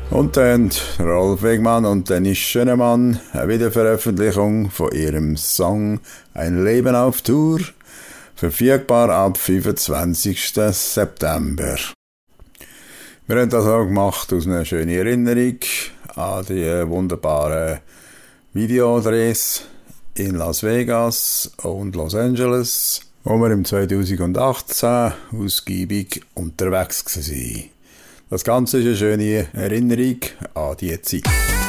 Und dann Rolf Wegmann und Dennis Schönemann, eine Wiederveröffentlichung von ihrem Song Ein Leben auf Tour, verfügbar ab 25. September. Wir haben das auch gemacht aus einer schönen Erinnerung an die wunderbaren Videodrehs in Las Vegas und Los Angeles, wo wir im 2018 ausgiebig unterwegs waren. Das Ganze ist eine schöne Erinnerung an diese Zeit.